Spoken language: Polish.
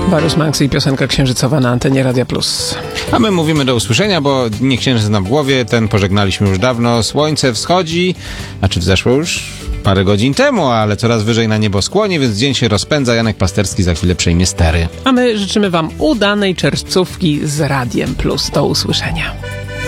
Warius Manx i piosenka księżycowa na antenie Radia Plus. A my mówimy do usłyszenia, bo nie księżyc na głowie, ten pożegnaliśmy już dawno. Słońce wschodzi, wzeszło już parę godzin temu, ale coraz wyżej na nieboskłonie, więc dzień się rozpędza. Janek Pasterski za chwilę przejmie stery. A my życzymy wam udanej czerwcówki z Radiem Plus. Do usłyszenia.